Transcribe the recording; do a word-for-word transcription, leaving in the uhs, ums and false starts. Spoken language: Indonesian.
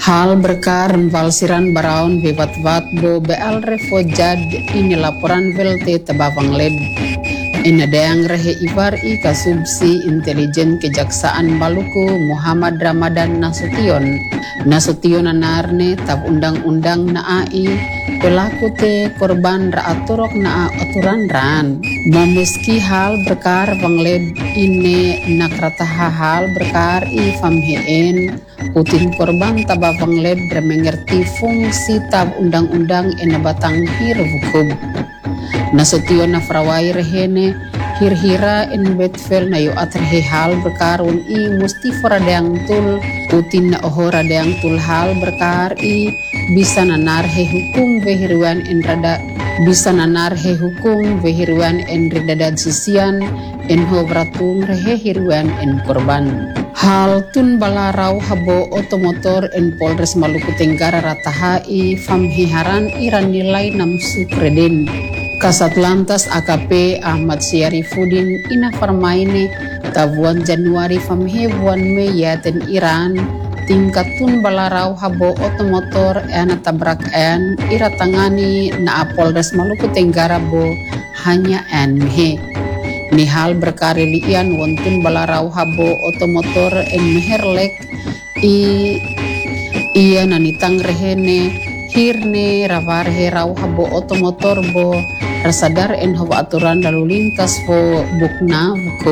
Hal berkar valsiran baraun bebat-bat bo beal refojad ini laporan velte tabavang led. Inadayang rehe ibar i kasubsi intelijen kejaksaan Maluku Muhammad Ramadan Nasution. Nasution anarne tab undang-undang naai pelaku te korban raaturok na aturan ran. Memeski hal berkar bangled ini nakrataha hal berkar i famheen utin korban taba bangled mengerti fungsi tab undang-undang ena batang hir hukum. Nasution na frawai rehene hir-hira in betvel na yu atrhe hal berkarun i musti foradang tul utin na ohoradang tul hal berkar i bisa nanar he hukum vehiruan en rada bisa nanar he hukum vehiruan en redadad sisian en hobratung rehe hiruan en korban. Hal tun balarau habo otomotor en Polres Maluku Tenggara rataha i famhiharan iran nilai namsu kreden. Kasat Lantas A K P Ahmad Syarifudin ina farmaine tabuan Januari famhebuan me yaten Iran tingkatun balarau habo otomotor ena tabrak en ira tangani na Polres Maluku Tenggara bo hanya en he. Nihal berkari lian wontun balarau habo otomotor en meherlek i iya nanitang rehene hirne ravar herau habo otomotor bo rasadar en hawa aturan lalu lintas bo bukna